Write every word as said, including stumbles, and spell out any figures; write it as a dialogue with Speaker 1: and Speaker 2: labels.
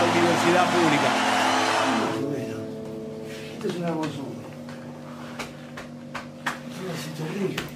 Speaker 1: universidad pública.
Speaker 2: Bueno, esto es una consulta. Yo necesito rico.